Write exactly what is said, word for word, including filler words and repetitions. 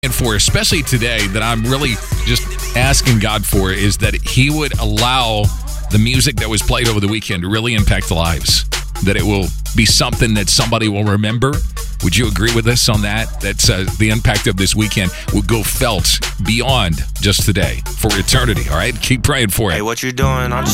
And for, especially today, that I'm really just asking God for is that He would allow the music that was played over the weekend to really impact the lives. That it will be something that somebody will remember. Would you agree with us on that? That's uh, the impact of this weekend will go felt beyond just today for eternity. All right, keep praying for it. Hey, what you doing? I'm